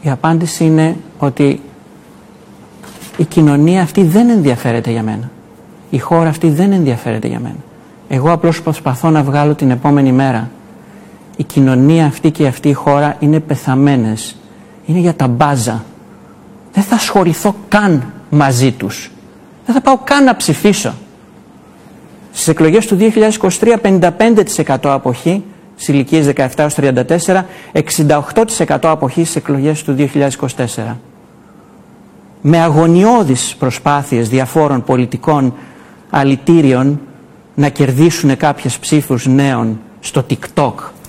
Η απάντηση είναι ότι η κοινωνία αυτή δεν ενδιαφέρεται για μένα. Η χώρα αυτή δεν ενδιαφέρεται για μένα. Εγώ απλώς προσπαθώ να βγάλω την επόμενη μέρα. Η κοινωνία αυτή και αυτή η χώρα είναι πεθαμένες. Είναι για τα μπάζα. Δεν θα ασχοληθώ καν μαζί τους. Δεν θα πάω καν να ψηφίσω. Στις εκλογές του 2023 55% αποχή στις ηλικίες 17-34, 68% αποχή στις εκλογές του 2024. Με αγωνιώδεις προσπάθειες διαφόρων πολιτικών αλητήριων να κερδίσουν κάποιες ψήφους νέων στο TikTok